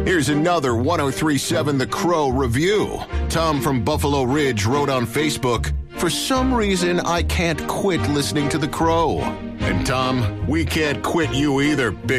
Here's another 1037 The Crow review. Tom from Buffalo Ridge wrote on Facebook, "For some reason, I can't quit listening to The Crow." And Tom, we can't quit you either, big